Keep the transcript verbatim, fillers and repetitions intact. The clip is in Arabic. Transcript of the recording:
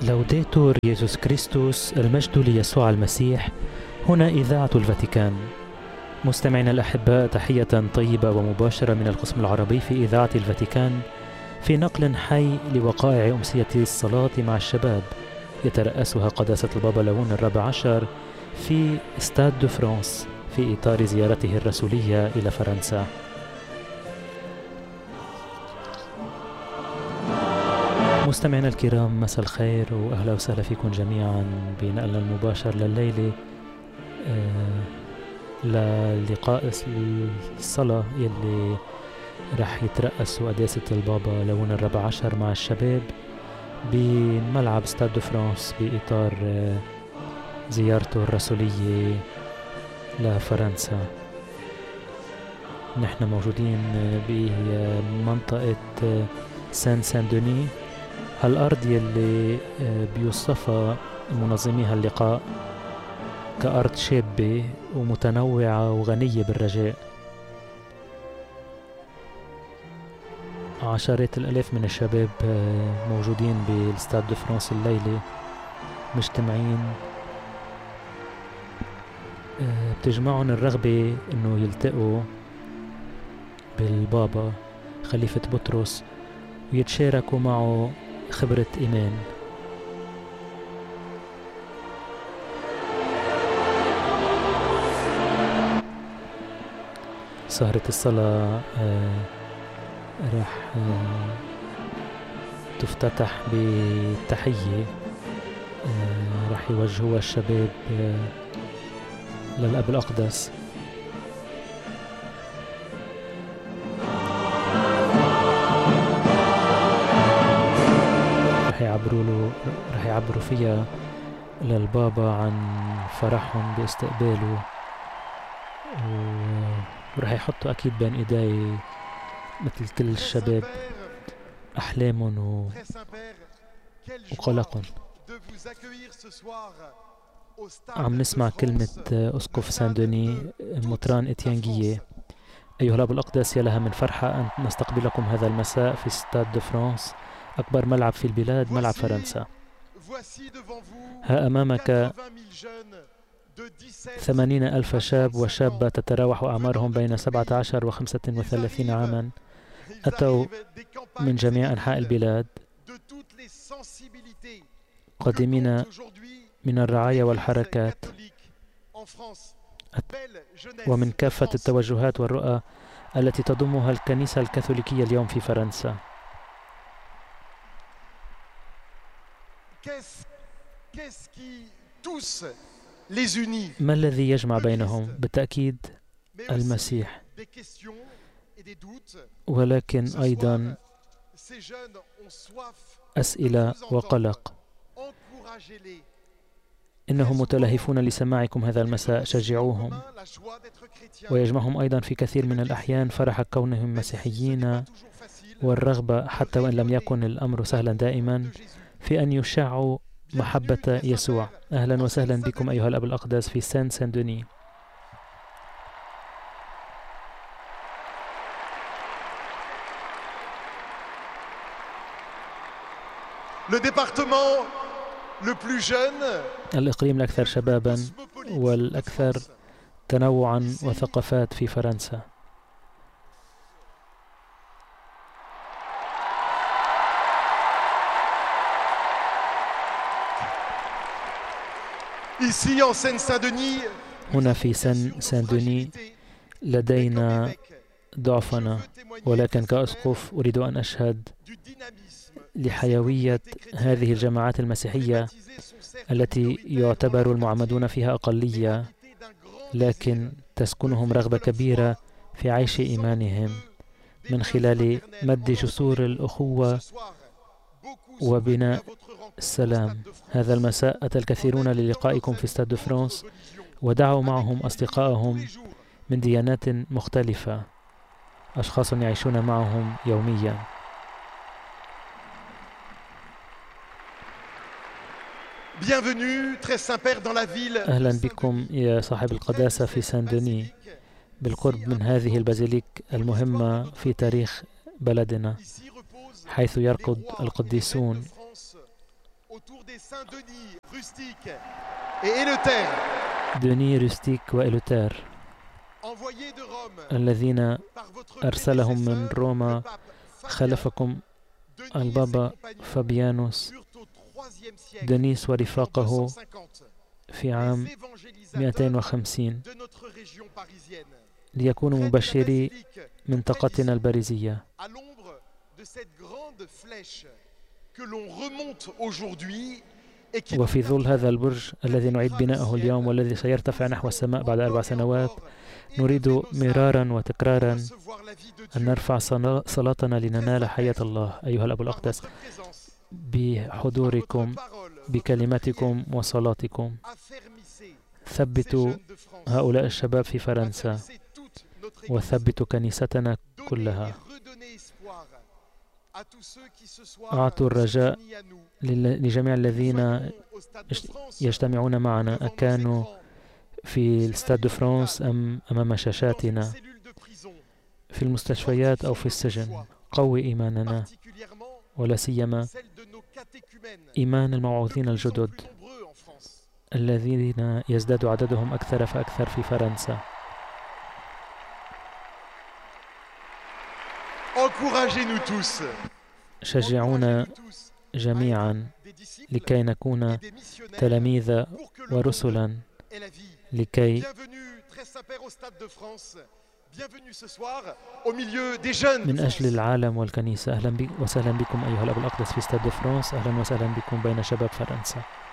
لوديتور يسوع كريستوس، المجد ليسوع المسيح. هنا إذاعة الفاتيكان. مستمعينا الأحباء، تحية طيبة ومباشرة من القسم العربي في إذاعة الفاتيكان، في نقل حي لوقائع أمسية الصلاة مع الشباب يترأسها قداسة البابا ليون الرابع عشر في استاد دو فرانس في إطار زيارته الرسولية إلى فرنسا. مستمعينا الكرام، مساء الخير وأهلا وسهلا فيكم جميعا بنقلنا المباشر لليلة آه للقاء الصلاة يلي رح يترأسوا قداسة البابا ليون الرابع عشر مع الشباب بملعب استاد دو فرانس بإطار آه زيارته الرسولية لفرنسا. نحن موجودين بمنطقة سان سان دوني، هالأرض يلي بيوصفها منظمي هاللقاء كأرض شابة ومتنوعة وغنية بالرجاء. عشرات الألاف من الشباب موجودين بالاستاد دو فرانس الليلة، مجتمعين بتجمعهم الرغبة إنه يلتقوا بالبابا خليفة بطرس ويتشاركوا معه خبرة إيمان. سهرة الصلاة آه راح آه تفتتح بتحية آه راح يوجهوها الشباب آه للأب الأقدس. رح يعبروا له رح يعبروا فيها للبابا عن فرحهم باستقباله، ورح يحطوا أكيد بين إيدي مثل كل الشباب أحلامهم و... وقلقهم. عم نسمع كلمة أسقف سان دوني مطران إتيانجية: أيها الأب الأقدس، يا لها من فرحة أن نستقبلكم هذا المساء في ستاد دو فرانس، أكبر ملعب في البلاد، ملعب فرنسا. ها أمامك ثمانين ألف شاب وشابة تتراوح أعمارهم بين سبعة عشر وخمسة وثلاثين عاما، أتوا من جميع أنحاء البلاد، قادمين من الرعاية والحركات ومن كافة التوجهات والرؤى التي تضمها الكنيسة الكاثوليكية اليوم في فرنسا. ما الذي يجمع بينهم؟ بالتأكيد المسيح، ولكن أيضا أسئلة وقلق. إنهم متلهفون لسماعكم هذا المساء، شجعوهم. ويجمعهم أيضا في كثير من الأحيان فرح كونهم مسيحيين، والرغبة حتى وإن لم يكن الأمر سهلا دائما في أن يشعوا محبة يسوع. أهلا وسهلا بكم أيها الأب الأقدس في سان سان دوني. الإقليم الأكثر شبابا والأكثر تنوعا وثقافات في فرنسا. هنا في سان سان دوني لدينا ضعفنا، ولكن كأسقف أريد أن أشهد لحيوية هذه الجماعات المسيحية التي يعتبر المعمدون فيها أقلية، لكن تسكنهم رغبة كبيرة في عيش إيمانهم من خلال مد جسور الأخوة وبناء السلام. هذا المساء أتى الكثيرون للقائكم في استاد دو فرانس، ودعوا معهم أصدقائهم من ديانات مختلفة، أشخاص يعيشون معهم يوميا. أهلا بكم يا صاحب القداسة في سان دوني، بالقرب من هذه البازيليك المهمة في تاريخ بلدنا، حيث يرقد القديسون دوني روستيك وإلوتير الذين أرسلهم من روما خلفكم البابا فابيانوس دونيس ورفاقه في عام مئتين وخمسين ليكونوا مبشري منطقتنا الباريزية. وفي ظل هذا البرج الذي نعيد بناءه اليوم والذي سيرتفع نحو السماء بعد أربع سنوات، نريد مرارا وتكرارا أن نرفع صلاتنا لننال حياة الله. أيها الأب الأقدس، بحضوركم بكلماتكم وصلاتكم ثبتوا هؤلاء الشباب في فرنسا وثبتوا كنيستنا كلها. أعطوا الرجاء لجميع الذين يجتمعون معنا، أكانوا في الستاد دو فرانس أم أمام شاشاتنا في المستشفيات أو في السجن. قوي إيماننا، ولا سيما إيمان الموعوظين الجدد الذين يزداد عددهم أكثر فأكثر في فرنسا. شجعونا جميعا لكي نكون تلاميذ ورسلا، لكي من أجل العالم والكنيسة. أهلا وسهلا بكم أيها الأب الأقدس في ستاد دو فرانس، أهلا وسهلا بكم بين شباب فرنسا.